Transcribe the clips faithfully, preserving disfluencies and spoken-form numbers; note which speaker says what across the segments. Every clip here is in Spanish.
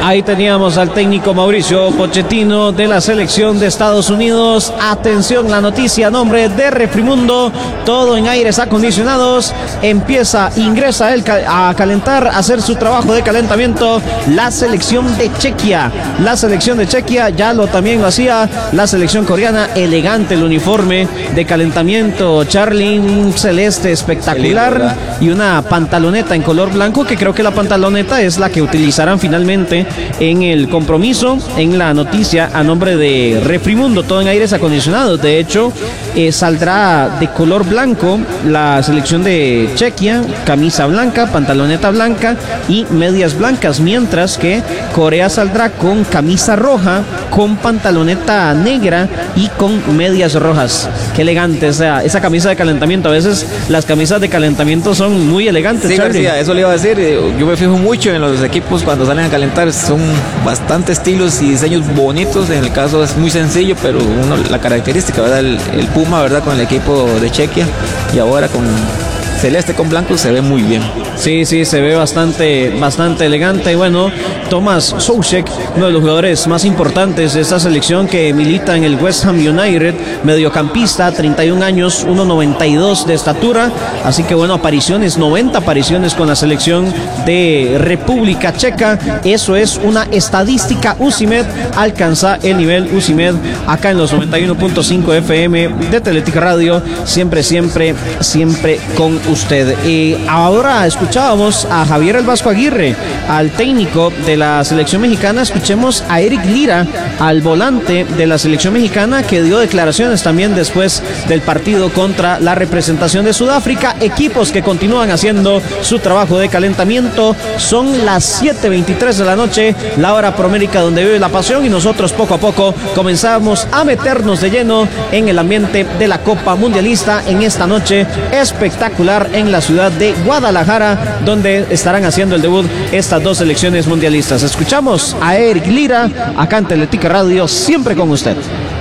Speaker 1: Ahí teníamos al técnico Mauricio Pochettino de la selección de Estados Unidos. Atención, la noticia a nombre de Refrimundo, todo en aires acondicionados. Empieza, ingresa él a calentar, a hacer su trabajo de calentamiento la selección de Chequia. La selección de Chequia ya lo también lo hacía la selección coreana. Elegante el uniforme de calentamiento, Charlie, un celeste espectacular y una pantaloneta en color blanco, que creo que la pantaloneta es la que utilizarán finalmente en el compromiso. En la noticia a nombre de Refrimundo, todo en aires acondicionados. De hecho, eh, saldrá de color blanco la selección de Chequia, camisa blanca, pantaloneta blanca y medias blancas, mientras que Corea saldrá con camisa roja, con pantaloneta negra y con medias rojas. Qué elegante esa, esa camisa de calentamiento. A veces las camisas de calentamiento son muy elegantes.
Speaker 2: Sí, García, eso le iba a decir. Yo me fijo mucho en los equipos cuando salen a calentar. Son bastante estilos y diseños bonitos. En el caso es muy sencillo, pero uno, la característica, ¿verdad? El, el Puma, ¿verdad? Con el equipo de Chequia, y ahora con celeste con blanco se ve muy bien.
Speaker 1: Sí, sí, se ve bastante, bastante elegante. Y bueno, Thomas Soucek, uno de los jugadores más importantes de esta selección, que milita en el West Ham United, mediocampista, treinta y un años, uno noventa y dos de estatura. Así que bueno, apariciones, noventa apariciones con la selección de República Checa. Eso es una estadística. UCIMED alcanza el nivel UCIMED acá en los noventa y uno punto cinco F M de Teletica Radio. Siempre, siempre, siempre con usted. Y ahora escuchábamos a Javier El Vasco Aguirre, al técnico de la selección mexicana. Escuchemos a Eric Lira, al volante de la selección mexicana, que dio declaraciones también después del partido contra la representación de Sudáfrica. Equipos que continúan haciendo su trabajo de calentamiento. Son las siete veintitrés de la noche, la hora promérica donde vive la pasión, y nosotros poco a poco comenzamos a meternos de lleno en el ambiente de la Copa Mundialista en esta noche espectacular en la ciudad de Guadalajara, donde estarán haciendo el debut estas dos selecciones mundialistas. Escuchamos a Eric Lira acá en Teletica Radio, siempre con usted.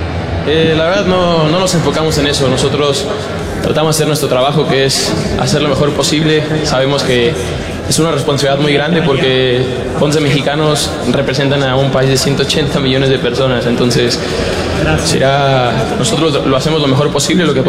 Speaker 3: Eh, la verdad no, no nos enfocamos en eso. Nosotros tratamos de hacer nuestro trabajo, que es hacer lo mejor posible. Sabemos que es una responsabilidad muy grande porque once mexicanos representan a un país de ciento ochenta millones de personas. Entonces será, nosotros lo hacemos lo mejor posible, lo que